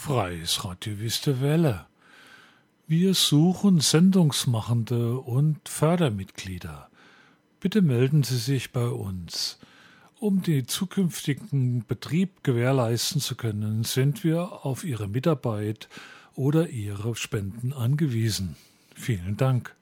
Freies Radio Wüste Welle. Wir suchen Sendungsmachende und Fördermitglieder. Bitte melden Sie sich bei uns. Um den zukünftigen Betrieb gewährleisten zu können, sind wir auf Ihre Mitarbeit oder Ihre Spenden angewiesen. Vielen Dank.